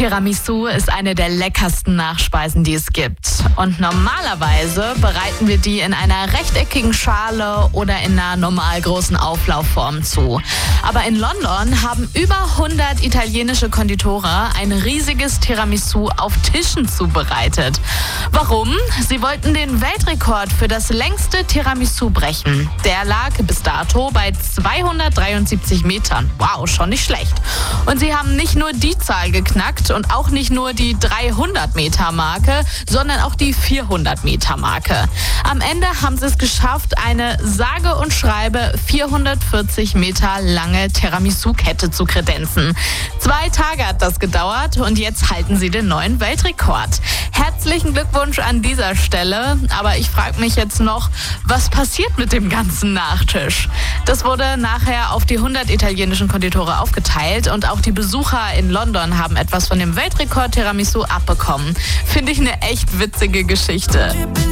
Tiramisu ist eine der leckersten Nachspeisen, die es gibt. Und normalerweise bereiten wir die in einer rechteckigen Schale oder in einer normal großen Auflaufform zu. Aber in London haben über 100 italienische Konditore ein riesiges Tiramisu auf Tischen zubereitet. Warum? Sie wollten den Weltrekord für das längste Tiramisu brechen. Der lag bis dato bei 273 Metern. Wow, schon nicht schlecht. Und sie haben nicht nur die Zahl geknackt und auch nicht nur die 300-Meter-Marke, sondern auch die 400-Meter-Marke. Am Ende haben sie es geschafft, eine sage und schreibe 440 Meter lange Tiramisu-Kette zu kredenzen. 2 Tage hat das gedauert und jetzt halten sie den neuen Weltrekord. Herzlichen Glückwunsch an dieser Stelle. Aber ich frage mich jetzt noch, was passiert mit dem ganzen Nachtisch? Das wurde nachher auf die 100 italienischen Konditore aufgeteilt und auch die Besucher in London haben etwas von dem Weltrekord Tiramisu abbekommen. Finde ich eine echt witzige Geschichte.